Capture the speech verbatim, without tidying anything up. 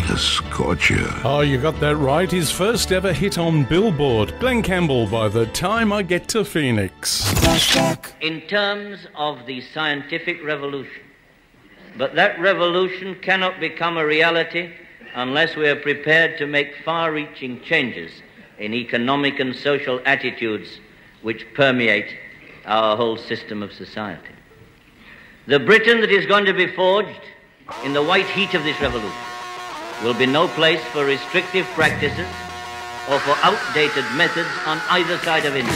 a scorcher. Oh, you got that right. His first ever hit on Billboard. Glenn Campbell, By the Time I Get to Phoenix. In terms of the scientific revolution, but that revolution cannot become a reality unless we are prepared to make far-reaching changes in economic and social attitudes which permeate our whole system of society. The Britain that is going to be forged in the white heat of this revolution will be no place for restrictive practices or for outdated methods on either side of India.